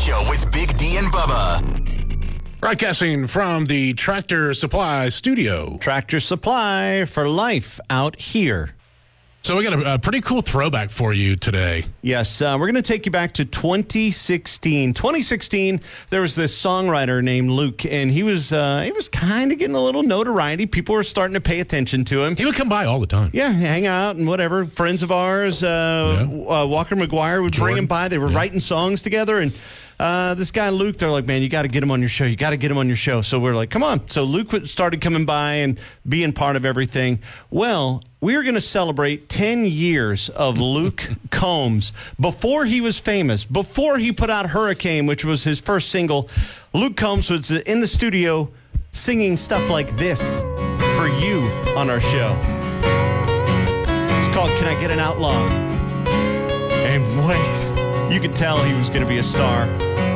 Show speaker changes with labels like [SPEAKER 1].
[SPEAKER 1] Show with Big D and Bubba.
[SPEAKER 2] Broadcasting from the Tractor Supply studio.
[SPEAKER 3] Tractor Supply for life out here.
[SPEAKER 2] So we got a pretty cool throwback for you today.
[SPEAKER 3] Yes, we're going to take you back to 2016. 2016, there was this songwriter named Luke, and he was kind of getting a little notoriety. People were starting to pay attention to him.
[SPEAKER 2] He would come by all the time.
[SPEAKER 3] Yeah, hang out and whatever. Friends of ours, Walker McGuire would bring him by. They were writing songs together, and this guy Luke, they're like, man, you got to get him on your show. You got to get him on your show. So we're like, come on. So Luke started coming by and being part of everything. Well, we're going to celebrate 10 years of Luke Combs. Before he was famous, before he put out Hurricane, which was his first single, Luke Combs was in the studio singing stuff like this for you on our show. It's called Can I Get an Outlaw? And wait, you could tell he was going to be a star.